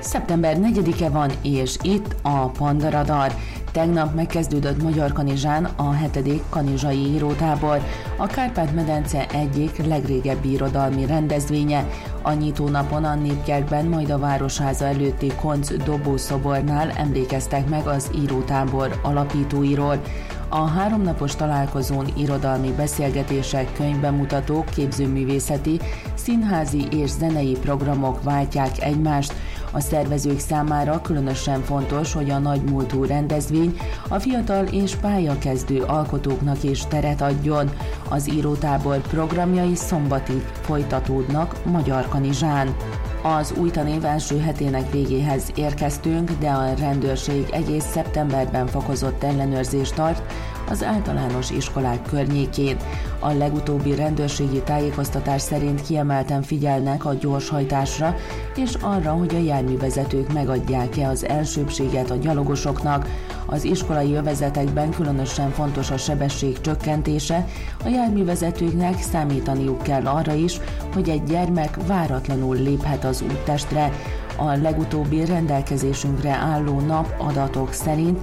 Szeptember 4-e van, és itt a Panda Radar. Tegnap megkezdődött Magyarkanizsán a 7. kanizsai írótábor, a Kárpát-medence egyik legrégebbi irodalmi rendezvénye. A nyitónapon a Népkertben, majd a Városháza előtti Koncz dobószobornál emlékeztek meg az írótábor alapítóiról. A 3 napos találkozón irodalmi beszélgetések, könyvbemutatók, képzőművészeti, színházi és zenei programok váltják egymást. A szervezők számára különösen fontos, hogy a nagymúltú rendezvény a fiatal és pályakezdő alkotóknak is teret adjon. Az írótábor programjai szombatig folytatódnak Magyarkanizsán. Az új tanév első hetének végéhez érkeztünk, de a rendőrség egész szeptemberben fokozott ellenőrzést tart az általános iskolák környékén. A legutóbbi rendőrségi tájékoztatás szerint kiemelten figyelnek a gyorshajtásra és arra, hogy a járművezetők megadják-e az elsőbbséget a gyalogosoknak. Az iskolai övezetekben különösen fontos a sebesség csökkentése, a járművezetőknek számítaniuk kell arra is, hogy egy gyermek váratlanul léphet az úttestre. A legutóbbi rendelkezésünkre álló nap adatok szerint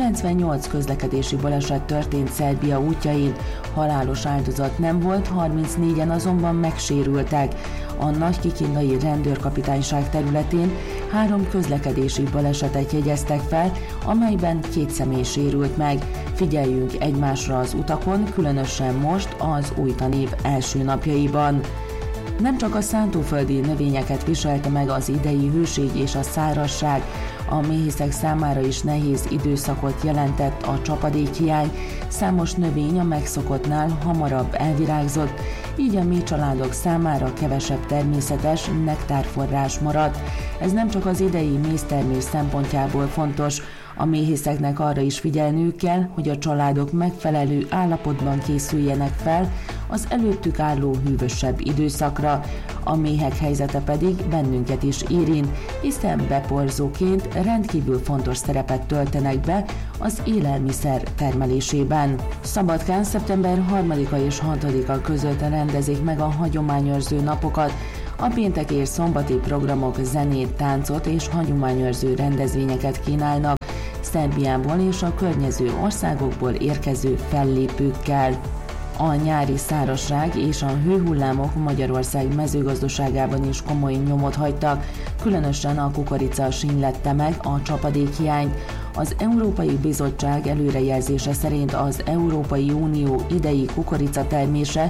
98 közlekedési baleset történt Szerbia útjain, halálos áldozat nem volt, 34-en azonban megsérültek. A Nagykikindai rendőrkapitányság területén 3 közlekedési balesetet jegyeztek fel, amelyben 2 személy sérült meg. Figyeljünk egymásra az utakon, különösen most az új tanév első napjaiban. Nem csak a szántóföldi növényeket viselte meg az idei hőség és a szárazság, a méhészek számára is nehéz időszakot jelentett a csapadékhiány, számos növény a megszokottnál hamarabb elvirágzott, így a méh családok számára kevesebb természetes nektárforrás maradt. Ez nem csak az idei méztermés szempontjából fontos, a méhészeknek arra is figyelniük kell, hogy a családok megfelelő állapotban készüljenek fel az előttük álló hűvösebb időszakra. A méhek helyzete pedig bennünket is érint, hiszen beporzóként rendkívül fontos szerepet töltenek be az élelmiszer termelésében. Szabadkán szeptember 3-a és 6-a között rendezik meg a hagyományőrző napokat. A péntek és szombati programok zenét, táncot és hagyományőrző rendezvényeket kínálnak Szerbiából és a környező országokból érkező fellépőkkel. A nyári szárazság és a hőhullámok Magyarország mezőgazdaságában is komoly nyomot hagytak, különösen a kukorica sínylette meg a csapadékhiányt. Az Európai Bizottság előrejelzése szerint az Európai Unió idei kukorica termése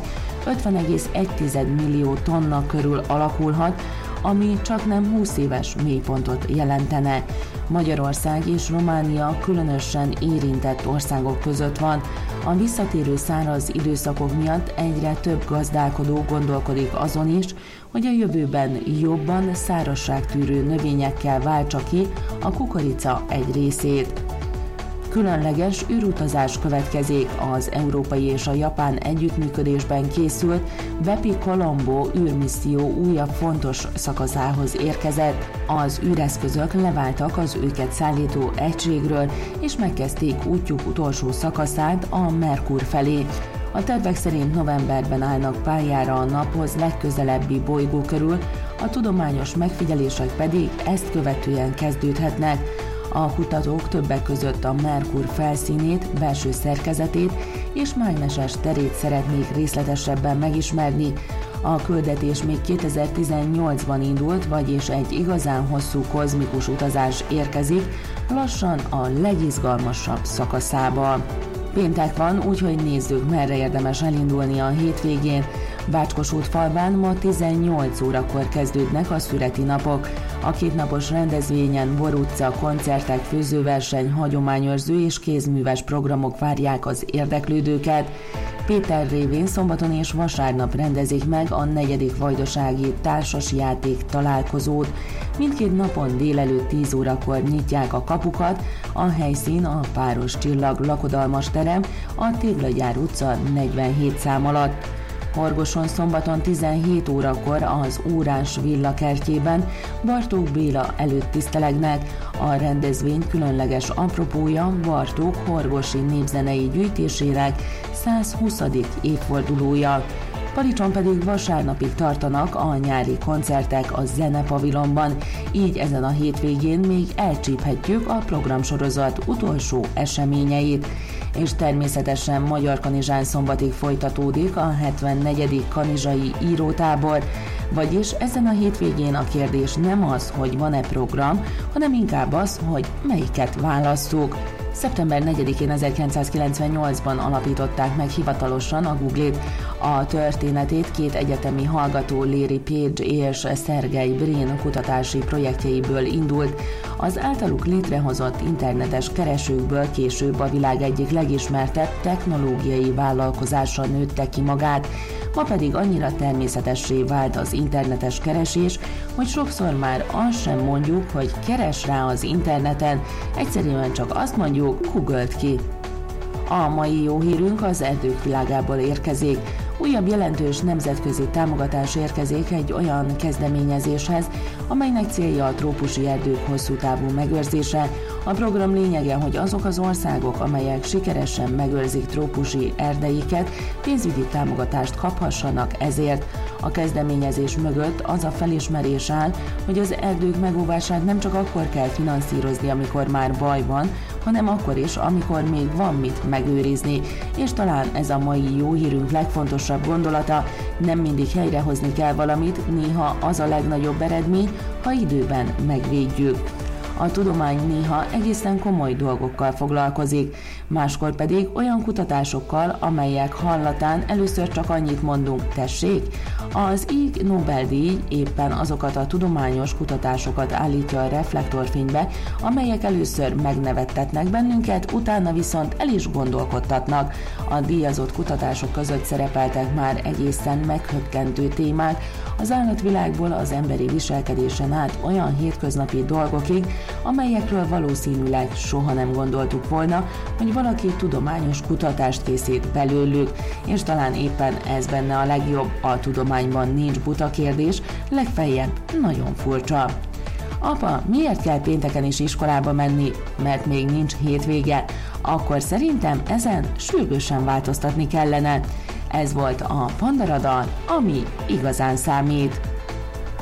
50,1 millió tonna körül alakulhat, ami csaknem 20 éves mélypontot jelentene. Magyarország és Románia különösen érintett országok között van. A visszatérő száraz időszakok miatt egyre több gazdálkodó gondolkodik azon is, hogy a jövőben jobban szárazságtűrő növényekkel váltsa ki a kukorica egy részét. Különleges űrutazás következik. Az európai és a japán együttműködésben készült Bepi Colombo űrmisszió újabb fontos szakaszához érkezett. Az űreszközök leváltak az őket szállító egységről, és megkezdték útjuk utolsó szakaszát, a Merkur felé. A tervek szerint novemberben állnak pályára a naphoz legközelebbi bolygó körül, a tudományos megfigyelések pedig ezt követően kezdődhetnek. A kutatók többek között a Merkur felszínét, belső szerkezetét és mágneses terét szeretnék részletesebben megismerni. A küldetés még 2018-ban indult, vagyis egy igazán hosszú kozmikus utazás érkezik, lassan a legizgalmasabb szakaszába. Péntek van, úgyhogy nézzük, merre érdemes elindulni a hétvégén. Bácskosútfalván ma 18 órakor kezdődnek a szüreti napok. A 2 napos rendezvényen borutca, koncertek, főzőverseny, hagyományőrző és kézműves programok várják az érdeklődőket. Péter révén szombaton és vasárnap rendezik meg a 4. vajdasági társasjáték találkozót. Mindkét napon délelőtt 10 órakor nyitják a kapukat, a helyszín a Páros Csillag lakodalmas terem, a Téglagyár utca 47 szám alatt. Horgoson szombaton 17 órakor az Órás Villa kertjében Bartók Béla előtt tisztelegnek. A rendezvény különleges apropója Bartók horgosi népzenei gyűjtésének 120. évfordulója. Palicson pedig vasárnapig tartanak a nyári koncertek a Zenepavilonban, így ezen a hétvégén még elcsíphetjük a programsorozat utolsó eseményeit. És természetesen Magyar Kanizsán szombatig folytatódik a 74. kanizsai írótábor, vagyis ezen a hétvégén a kérdés nem az, hogy van-e program, hanem inkább az, hogy melyiket válasszuk. Szeptember 4-én 1998-ban alapították meg hivatalosan a Google-t. A történetét két egyetemi hallgató, Larry Page és Sergey Brin kutatási projektjeiből indult. Az általuk létrehozott internetes keresőkből később a világ egyik legismertebb technológiai vállalkozása nőtte ki magát. Ma pedig annyira természetessé vált az internetes keresés, hogy sokszor már azt sem mondjuk, hogy keres rá az interneten, egyszerűen csak azt mondjuk, Google-t ki. A mai jó hírünk az erdők világából érkezik. Újabb jelentős nemzetközi támogatás érkezik egy olyan kezdeményezéshez, amelynek célja a trópusi erdők hosszú távú megőrzése. A program lényege, hogy azok az országok, amelyek sikeresen megőrzik trópusi erdeiket, pénzügyi támogatást kaphassanak ezért. A kezdeményezés mögött az a felismerés áll, hogy az erdők megóvását nem csak akkor kell finanszírozni, amikor már baj van, hanem akkor is, amikor még van mit megőrizni. És talán ez a mai jó hírünk legfontosabb gondolata, nem mindig helyrehozni kell valamit, néha az a legnagyobb eredmény, ha időben megvédjük. A tudomány néha egészen komoly dolgokkal foglalkozik, máskor pedig olyan kutatásokkal, amelyek hallatán először csak annyit mondunk, tessék. Az Ig Nobel-díj éppen azokat a tudományos kutatásokat állítja a reflektorfénybe, amelyek először megnevettetnek bennünket, utána viszont el is gondolkodtatnak. A díjazott kutatások között szerepeltek már egészen meghökkentő témák, az állatvilágból az emberi viselkedésen át olyan hétköznapi dolgokig, amelyekről valószínűleg soha nem gondoltuk volna, hogy valaki tudományos kutatást készít belőlük, és talán éppen ez benne a legjobb, a tudományban nincs buta kérdés, legfeljebb nagyon furcsa. Apa, miért kell pénteken is iskolába menni, mert még nincs hétvége? Akkor szerintem ezen sürgősen változtatni kellene. Ez volt a Panda Radar, ami igazán számít.